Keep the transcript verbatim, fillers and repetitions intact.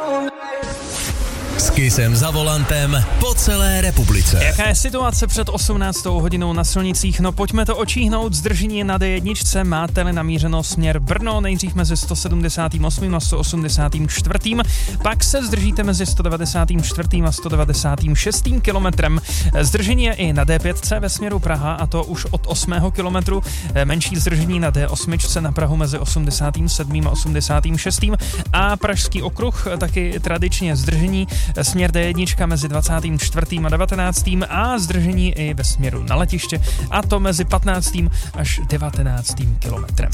S Kissem za volantem po celé republice. Jaká je situace před osmnáctou hodinou na silnicích? No pojďme to očíhnout. Zdržení na dé jedna máte-li namířeno směr Brno, nejdřív mezi sto sedmdesát osm a sto osmdesát čtyři. Pak se zdržíte mezi sto devadesát čtyři a sto devadesát šest kilometrem. Zdržení je i na dé pět ve směru Praha, a to už od osmého kilometru. Menší zdržení na dé osm na Prahu mezi osmdesátým sedmým a osmdesátým šestým. A Pražský okruh taky tradičně zdržení směr dé jedna mezi dvacátým čtvrtým a devatenáctým a zdržení i ve směru na letiště, a to mezi patnáctým až devatenáctým kilometrem.